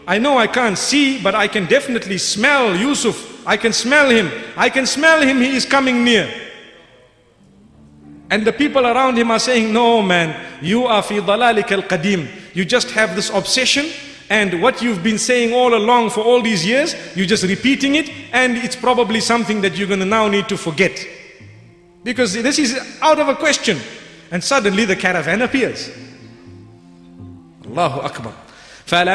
I know I can't see, but I can definitely smell Yusuf. I can smell him. I can smell him, he is coming near. And the people around him are saying, no man, you are fi dalalika al-qadim. You just have this obsession, and what you've been saying all along for all these years, you're just repeating it, and it's probably something that you're going to now need to forget. Because this is out of a question. And suddenly the caravan appears. Allahu Akbar.